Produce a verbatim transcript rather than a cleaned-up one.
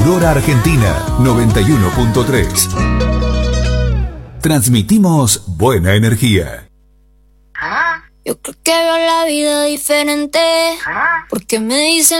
Aurora Argentina noventa y uno punto tres. Transmitimos buena energía. Yo creo que veo la vida diferente, porque me dicen